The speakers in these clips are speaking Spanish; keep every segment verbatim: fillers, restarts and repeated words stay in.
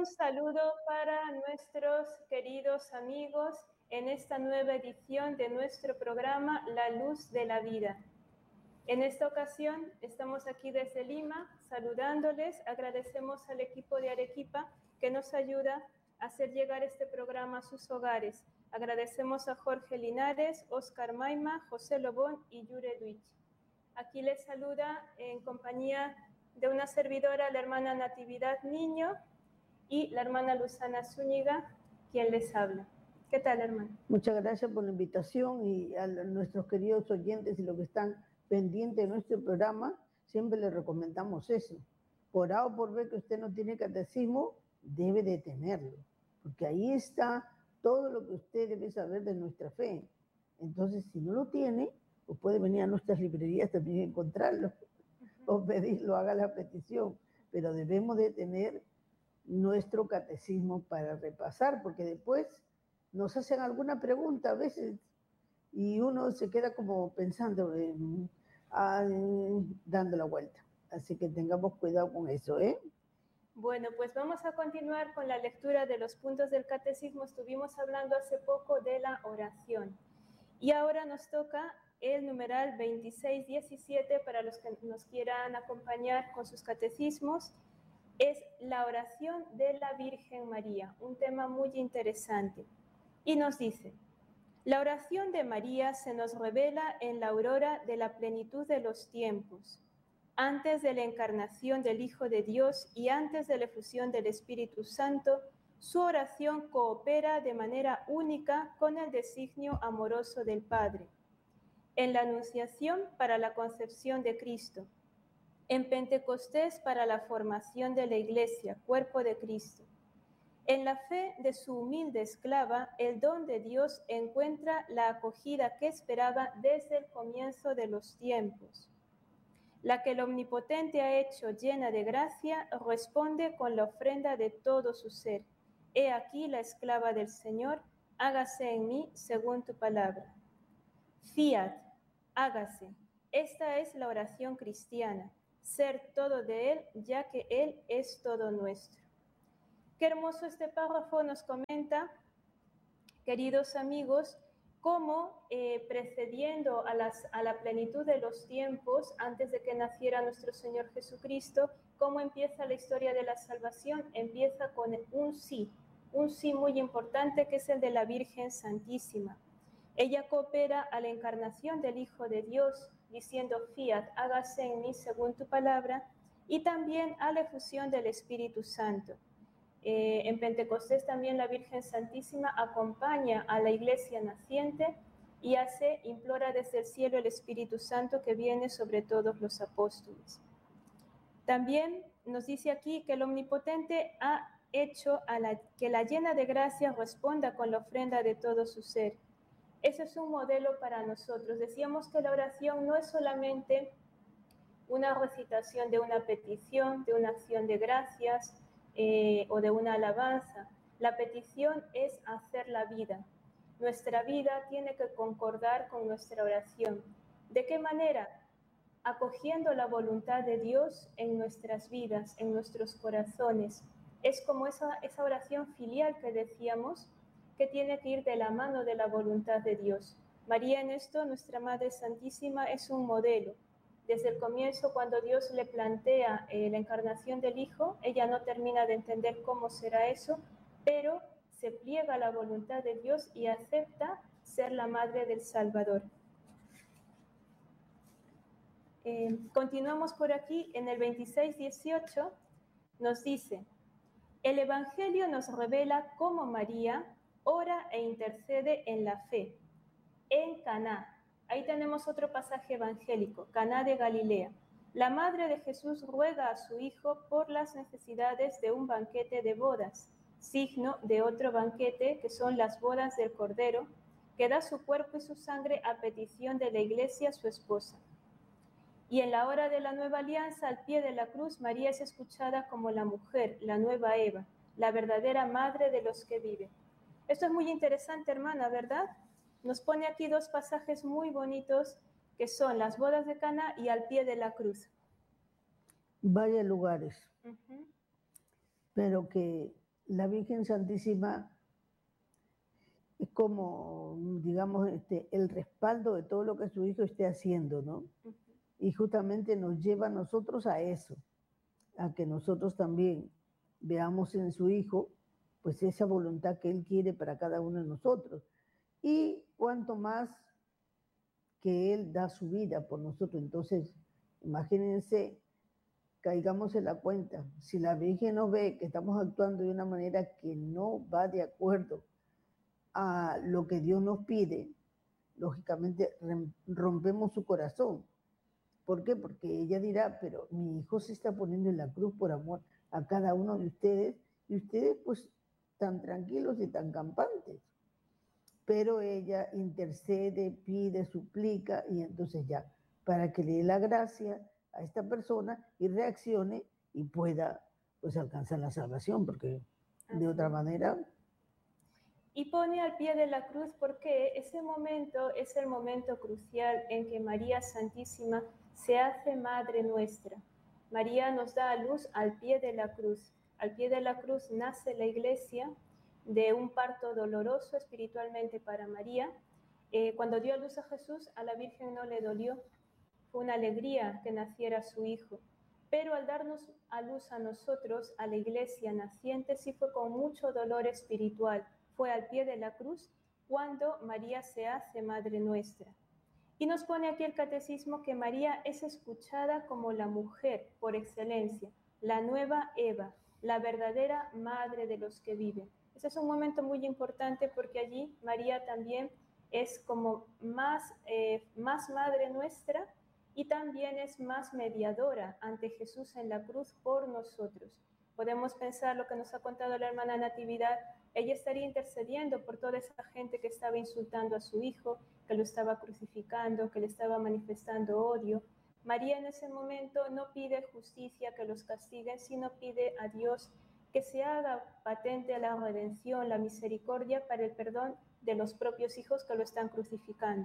Un saludo para nuestros queridos amigos en esta nueva edición de nuestro programa La Luz de la Vida. En esta ocasión estamos aquí desde Lima saludándoles, agradecemos al equipo de Arequipa que nos ayuda a hacer llegar este programa a sus hogares. Agradecemos a Jorge Linares, Oscar Maima, José Lobón y Yure Duich. Aquí les saluda en compañía de una servidora, la hermana Natividad Niño, y la hermana Luzana Zúñiga, quien les habla. ¿Qué tal, hermana? Muchas gracias por la invitación y a nuestros queridos oyentes y los que están pendientes de nuestro programa, siempre les recomendamos eso. Por A o por B que usted no tiene catecismo, debe de tenerlo, porque ahí está todo lo que usted debe saber de nuestra fe. Entonces, si no lo tiene, pues puede venir a nuestras librerías también a encontrarlo, uh-huh. o pedirlo, haga la petición, pero debemos de tener nuestro catecismo para repasar, porque después nos hacen alguna pregunta a veces y uno se queda como pensando, eh, ah, dando la vuelta. Así que tengamos cuidado con eso, ¿eh? Bueno, pues vamos a continuar con la lectura de los puntos del catecismo. Estuvimos hablando hace poco de la oración. Y ahora nos toca el numeral veintiséis diecisiete para los que nos quieran acompañar con sus catecismos. Es la oración de la Virgen María, un tema muy interesante. Y nos dice, la oración de María se nos revela en la aurora de la plenitud de los tiempos, antes de la encarnación del Hijo de Dios y antes de la efusión del Espíritu Santo. Su oración coopera de manera única con el designio amoroso del Padre. En la Anunciación para la concepción de Cristo, en Pentecostés para la formación de la Iglesia, cuerpo de Cristo. En la fe de su humilde esclava, el don de Dios encuentra la acogida que esperaba desde el comienzo de los tiempos. La que el Omnipotente ha hecho llena de gracia, responde con la ofrenda de todo su ser. He aquí la esclava del Señor, hágase en mí según tu palabra. Fiat, hágase. Esta es la oración cristiana. Ser todo de Él, ya que Él es todo nuestro. Qué hermoso este párrafo nos comenta, queridos amigos, cómo eh, precediendo a, las, a la plenitud de los tiempos, antes de que naciera nuestro Señor Jesucristo, cómo empieza la historia de la salvación. Empieza con un sí, un sí muy importante que es el de la Virgen Santísima. Ella coopera a la encarnación del Hijo de Dios, diciendo, fiat, hágase en mí según tu palabra, y también a la efusión del Espíritu Santo. Eh, en Pentecostés también la Virgen Santísima acompaña a la iglesia naciente y hace, implora desde el cielo el Espíritu Santo que viene sobre todos los apóstoles. También nos dice aquí que el Omnipotente ha hecho a la, que la llena de gracia responda con la ofrenda de todo su ser. Ese es un modelo para nosotros. Decíamos que la oración no es solamente una recitación de una petición, de una acción de gracias eh, o de una alabanza. La petición es hacer la vida. Nuestra vida tiene que concordar con nuestra oración. ¿De qué manera? Acogiendo la voluntad de Dios en nuestras vidas, en nuestros corazones. Es como esa, esa oración filial que decíamos, que tiene que ir de la mano de la voluntad de Dios. María en esto, nuestra Madre Santísima, es un modelo. Desde el comienzo, cuando Dios le plantea eh, la encarnación del Hijo, ella no termina de entender cómo será eso, pero se pliega a la voluntad de Dios y acepta ser la madre del Salvador. Eh, continuamos por aquí, en el veintiséis dieciocho nos dice, el Evangelio nos revela cómo María ora e intercede en la fe, en Caná. Ahí tenemos otro pasaje evangélico, Caná de Galilea. La madre de Jesús ruega a su hijo por las necesidades de un banquete de bodas, signo de otro banquete que son las bodas del Cordero, que da su cuerpo y su sangre a petición de la iglesia, su esposa. Y en la hora de la nueva alianza, al pie de la cruz, María es escuchada como la mujer, la nueva Eva, la verdadera madre de los que viven. Esto es muy interesante, hermana, ¿verdad? Nos pone aquí dos pasajes muy bonitos, que son las bodas de Caná y al pie de la cruz. Vaya lugares. Uh-huh. Pero que la Virgen Santísima es como, digamos, este, el respaldo de todo lo que su hijo esté haciendo, ¿no? Uh-huh. Y justamente nos lleva a nosotros a eso, a que nosotros también veamos en su hijo, pues esa voluntad que él quiere para cada uno de nosotros. Y cuanto más que él da su vida por nosotros. Entonces, imagínense, caigamos en la cuenta, si la Virgen nos ve que estamos actuando de una manera que no va de acuerdo a lo que Dios nos pide, lógicamente rompemos su corazón. ¿Por qué? Porque ella dirá, pero mi hijo se está poniendo en la cruz por amor a cada uno de ustedes, y ustedes pues tan tranquilos y tan campantes. Pero ella intercede, pide, suplica, y entonces ya, para que le dé la gracia a esta persona y reaccione y pueda pues alcanzar la salvación, porque de otra manera... Y pone al pie de la cruz porque ese momento es el momento crucial en que María Santísima se hace Madre nuestra. María nos da a luz al pie de la cruz. Al pie de la cruz nace la Iglesia de un parto doloroso espiritualmente para María. Eh, cuando dio a luz a Jesús, a la Virgen no le dolió. Fue una alegría que naciera su Hijo. Pero al darnos a luz a nosotros, a la Iglesia naciente, sí fue con mucho dolor espiritual. Fue al pie de la cruz cuando María se hace Madre nuestra. Y nos pone aquí el catecismo que María es escuchada como la mujer por excelencia, la nueva Eva, la verdadera madre de los que viven. Ese es un momento muy importante porque allí María también es como más, eh, más madre nuestra y también es más mediadora ante Jesús en la cruz por nosotros. Podemos pensar lo que nos ha contado la hermana Natividad. Ella estaría intercediendo por toda esa gente que estaba insultando a su hijo, que lo estaba crucificando, que le estaba manifestando odio. María en ese momento no pide justicia que los castiguen, sino pide a Dios que se haga patente la redención, la misericordia para el perdón de los propios hijos que lo están crucificando.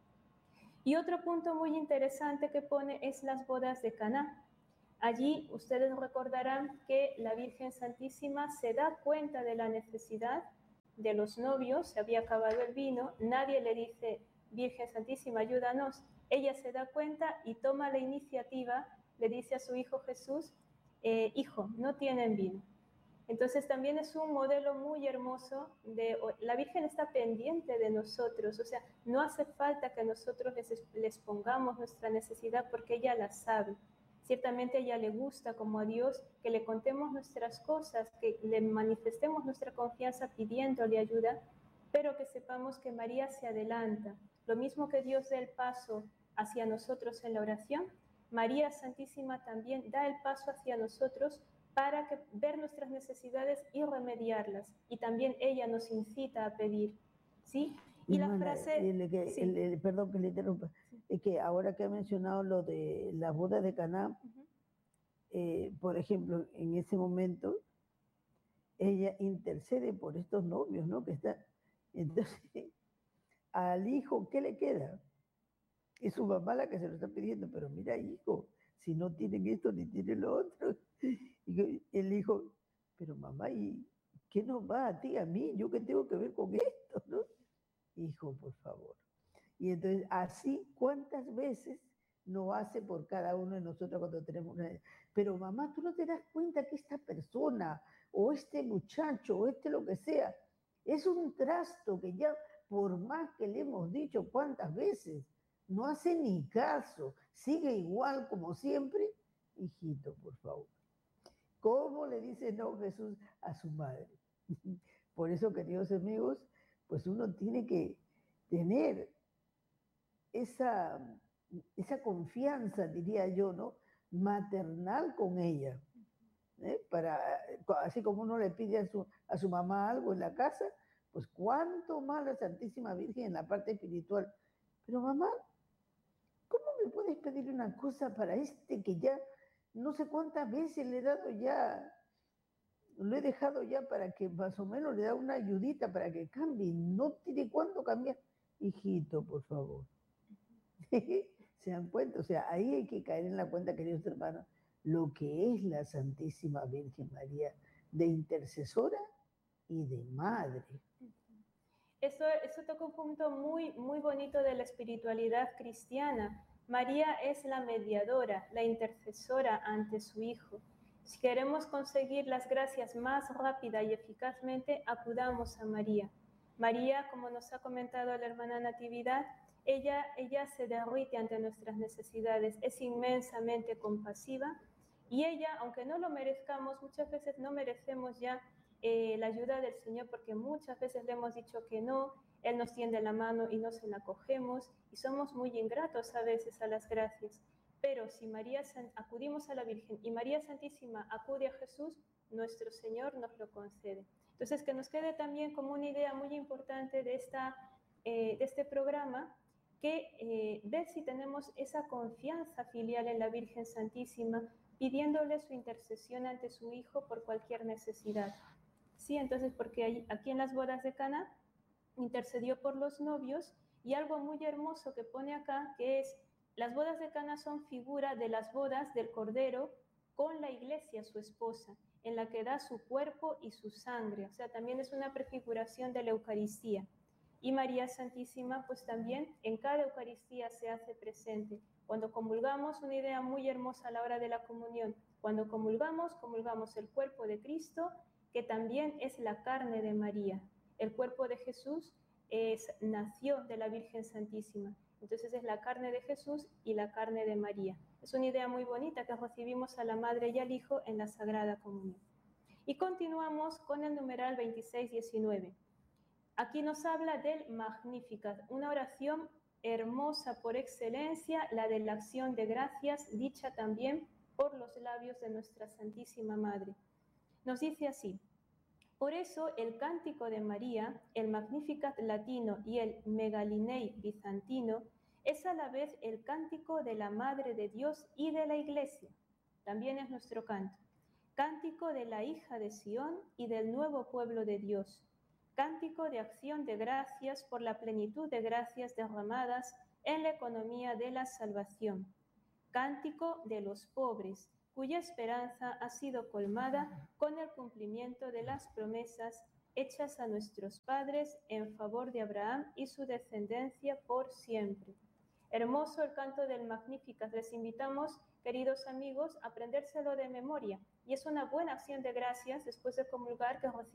Y otro punto muy interesante que pone es las bodas de Caná. Allí ustedes recordarán que la Virgen Santísima se da cuenta de la necesidad de los novios, se había acabado el vino, nadie le dice, Virgen Santísima, ayúdanos. Ella se da cuenta y toma la iniciativa, le dice a su hijo Jesús, eh, hijo, no tienen vino. Entonces también es un modelo muy hermoso de, la Virgen está pendiente de nosotros, o sea, no hace falta que nosotros les, les pongamos nuestra necesidad porque ella la sabe. Ciertamente a ella le gusta, como a Dios, que le contemos nuestras cosas, que le manifestemos nuestra confianza pidiéndole ayuda, pero que sepamos que María se adelanta. Lo mismo que Dios da el paso hacia nosotros en la oración, María Santísima también da el paso hacia nosotros para que, ver nuestras necesidades y remediarlas. Y también ella nos incita a pedir, ¿sí? Y, y la hermana, frase... El, el, sí. el, el, perdón que le interrumpa. Sí. Es que ahora que ha mencionado lo de la boda de Caná, uh-huh. eh, por ejemplo, en ese momento, ella intercede por estos novios, ¿no? Que está, entonces, al hijo, ¿qué le queda? Es su mamá la que se lo está pidiendo, pero mira, hijo, si no tienen esto ni tienen lo otro. Y el hijo, pero mamá, ¿y qué nos va a ti, a mí? ¿Yo qué tengo que ver con esto, no? Hijo, por favor. Y entonces, así, ¿cuántas veces no hace por cada uno de nosotros cuando tenemos una... Pero mamá, tú no te das cuenta que esta persona, o este muchacho, o este lo que sea, es un trasto que ya, por más que le hemos dicho cuántas veces, no hace ni caso, sigue igual como siempre. Hijito, por favor. ¿Cómo le dice no Jesús a su madre? Por eso, queridos amigos, pues uno tiene que tener esa, esa confianza, diría yo, ¿no? Maternal con ella. ¿eh? Para, así como uno le pide a su, a su mamá algo en la casa, pues cuánto más la Santísima Virgen en la parte espiritual. Pero mamá, ¿cómo me puedes pedir una cosa para este que ya no sé cuántas veces le he dado ya, lo he dejado ya para que más o menos le da una ayudita para que cambie, no tiene cuánto cambiar? Hijito, por favor. ¿Se dan cuenta? O sea, ahí hay que caer en la cuenta, queridos hermanos, lo que es la Santísima Virgen María, de intercesora y de madre. Eso, eso toca un punto muy, muy bonito de la espiritualidad cristiana. María es la mediadora, la intercesora ante su Hijo. Si queremos conseguir las gracias más rápida y eficazmente, acudamos a María. María, como nos ha comentado la hermana Natividad, ella, ella se derrite ante nuestras necesidades, es inmensamente compasiva y ella, aunque no lo merezcamos, muchas veces no merecemos ya eh, la ayuda del Señor porque muchas veces le hemos dicho que no, Él nos tiende la mano y no se la cogemos y somos muy ingratos a veces a las gracias. Pero si María, acudimos a la Virgen y María Santísima acude a Jesús, nuestro Señor nos lo concede. Entonces, que nos quede también como una idea muy importante de, esta, eh, de este programa, que eh, ver si tenemos esa confianza filial en la Virgen Santísima, pidiéndole su intercesión ante su Hijo por cualquier necesidad. Sí, entonces, porque aquí en las bodas de Caná intercedió por los novios y algo muy hermoso que pone acá, que es, las bodas de Caná son figura de las bodas del Cordero con la iglesia, su esposa, en la que da su cuerpo y su sangre, o sea, también es una prefiguración de la Eucaristía. Y María Santísima, pues también en cada Eucaristía se hace presente. Cuando comulgamos, una idea muy hermosa a la hora de la comunión, cuando comulgamos, comulgamos el cuerpo de Cristo, que también es la carne de María. El cuerpo de Jesús es, nació de la Virgen Santísima. Entonces es la carne de Jesús y la carne de María. Es una idea muy bonita que recibimos a la Madre y al Hijo en la Sagrada Comunión. Y continuamos con el numeral veintiséis diecinueve. Aquí nos habla del Magnificat, una oración hermosa por excelencia, la de la acción de gracias, dicha también por los labios de nuestra Santísima Madre. Nos dice así: por eso el Cántico de María, el Magnificat latino y el Megalinei bizantino es a la vez el cántico de la Madre de Dios y de la Iglesia. También es nuestro canto. Cántico de la hija de Sión y del nuevo pueblo de Dios. Cántico de acción de gracias por la plenitud de gracias derramadas en la economía de la salvación. Cántico de los pobres, cuya esperanza ha sido colmada con el cumplimiento de las promesas hechas a nuestros padres en favor de Abraham y su descendencia por siempre. Hermoso el canto del Magnificat. Les invitamos, queridos amigos, a aprendérselo de memoria. Y es una buena acción de gracias después de comulgar que